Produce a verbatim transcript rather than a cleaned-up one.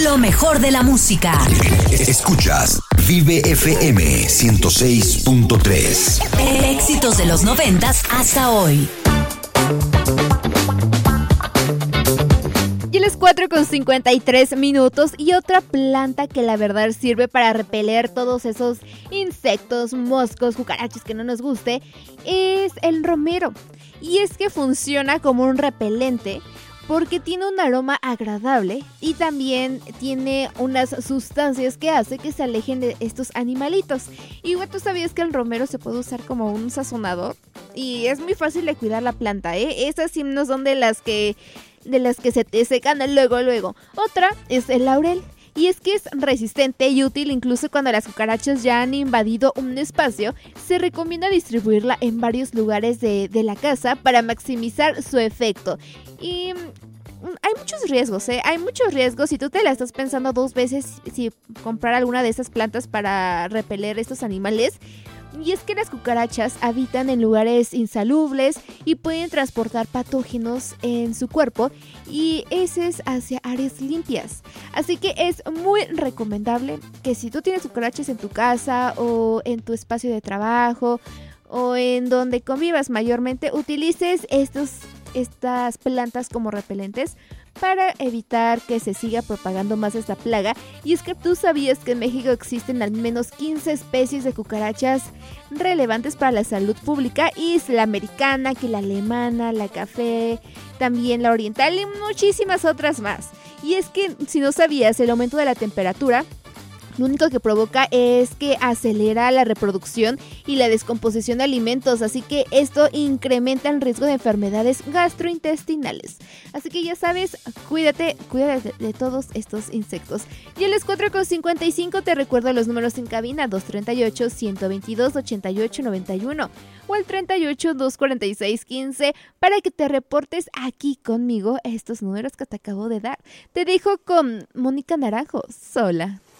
Lo mejor de la música. Escuchas Vive F M ciento seis punto tres. Éxitos de los noventas hasta hoy. Y las cuatro con cincuenta y tres minutos. Y otra planta que la verdad sirve para repeler todos esos insectos, moscos, cucarachas que no nos guste, es el romero. Y es que funciona como un repelente porque tiene un aroma agradable y también tiene unas sustancias que hace que se alejen de estos animalitos. Y bueno, ¿tú sabías que el romero se puede usar como un sazonador? Y es muy fácil de cuidar la planta, ¿eh? Esas sí no son de las que, de las que se te secan luego, luego. Otra es el laurel. Y es que es resistente y útil incluso cuando las cucarachas ya han invadido un espacio. Se recomienda distribuirla en varios lugares de, de la casa para maximizar su efecto. Y hay muchos riesgos, ¿eh? Hay muchos riesgos si tú te la estás pensando dos veces si comprar alguna de esas plantas para repeler estos animales. Y es que las cucarachas habitan en lugares insalubres y pueden transportar patógenos en su cuerpo, y ese es hacia áreas limpias. Así que es muy recomendable que si tú tienes cucarachas en tu casa o en tu espacio de trabajo o en donde convivas mayormente, utilices estos, estas plantas como repelentes para evitar que se siga propagando más esta plaga. Y es que tú sabías que en México existen al menos quince especies de cucarachas relevantes para la salud pública, y es la americana, que la alemana, la café, también la oriental y muchísimas otras más. Y es que si no sabías, el aumento de la temperatura lo único que provoca es que acelera la reproducción y la descomposición de alimentos, así que esto incrementa el riesgo de enfermedades gastrointestinales. Así que ya sabes, cuídate, cuídate de, de todos estos insectos. Y a las cuatro con cincuenta y cinco te recuerdo los números en cabina: dos treinta y ocho, ciento veintidós, ochenta y ocho noventa y uno o el treinta y ocho, doscientos cuarenta y seis, quince para que te reportes aquí conmigo estos números que te acabo de dar. Te dejo con Mónica Naranjo, Sola.